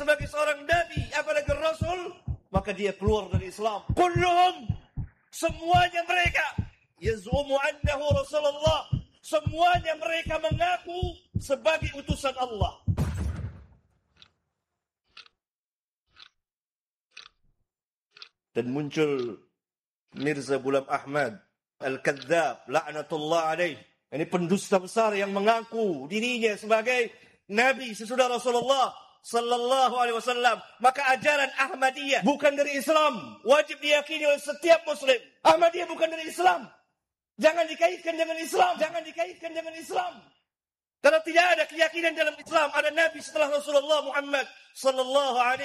sebagai seorang nabi, apalagi rasul, maka dia keluar dari Islam. Kulluhum, semuanya mereka, yaz'umu annahu Rasulullah, semuanya mereka mengaku sebagai utusan Allah. Dan muncul Mirza Ghulam Ahmad Al-Kadzdzab, la'natullah alaih. Ini pendusta besar yang mengaku dirinya sebagai nabi sesudah Rasulullah sallallahu alaihi wasallam. Maka ajaran Ahmadiyah bukan dari Islam, wajib diyakini oleh setiap muslim. Ahmadiyah bukan dari Islam. Jangan dikaitkan dengan Islam, jangan dikaitkan dengan Islam. Karena tidak ada keyakinan dalam Islam ada nabi setelah Rasulullah Muhammad sallallahu alaihi